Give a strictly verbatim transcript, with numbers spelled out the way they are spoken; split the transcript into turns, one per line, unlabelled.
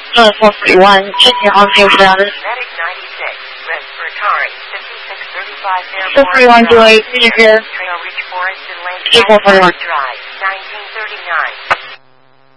Uh, four forty-one, checking on field status.
Medic ninety-six, respiratory, fifty-six thirty-five
four forty-one, delay, see you here.
Trail Ridge Forest and Lake
four forty-one.
Drive, nineteen thirty-nine.